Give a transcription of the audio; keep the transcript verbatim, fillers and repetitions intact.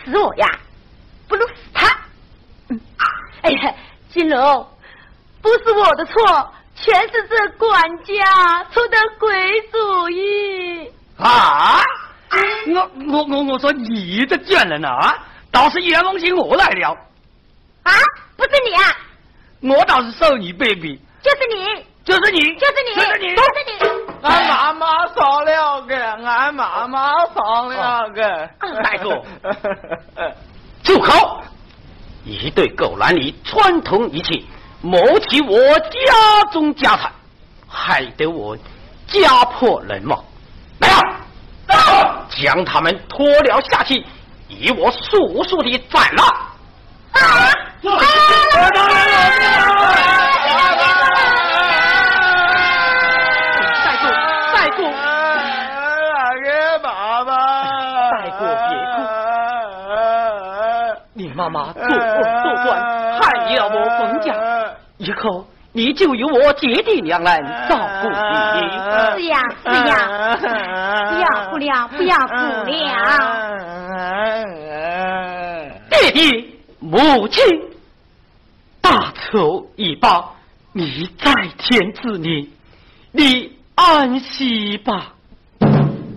死我呀，不如死他。嗯，哎呀，金龙，不是我的错，全是这管家出的鬼主意。 啊！我我我我说你这贱人啊，倒是冤枉起我来了。 啊，不是你啊！ 我倒是受你卑鄙。 就是你， 就是你， 就是你， 就是你， 就是你。 俺妈妈说了个，俺妈妈说了个。 大哥，住口！一对狗男女串通一气，谋取我家中家产，害得我家破人亡。来啊！将他们拖了下去，以我速速的斩了。 啊！ 再过，再过！ 那个妈妈， 再过别哭。你妈妈作恶多端，害了我冯家，以后你就由我姐弟两人照顾你。 是呀，是呀，不要哭了，不要哭了。 弟弟，母亲，大仇已报，你在天之灵，你安息吧。